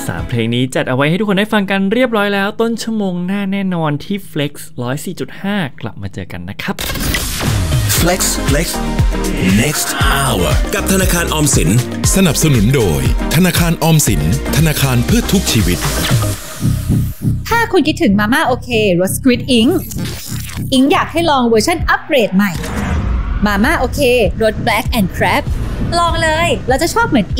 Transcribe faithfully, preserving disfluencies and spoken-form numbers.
สามเพลงนี้จัดเอาไว้ให้ทุกคนได้ฟังกันเรียบร้อยแล้วต้นชั่วโมงหน้าแน่นอนที่ Flex หนึ่งร้อยสี่จุดห้า กลับมาเจอกันนะครับ Flex Flex Next Hour กับธนาคารออมสินสนับสนุนโดยธนาคารออมสินธนาคารเพื่อทุกชีวิตถ้าคุณคิดถึงมาม่าโอเครส Squid Ink อิงอยากให้ลองเวอร์ชันอัปเกรดใหม่มาม่าโอเครส Black and Crab ลองเลยเราจะชอบเหมือน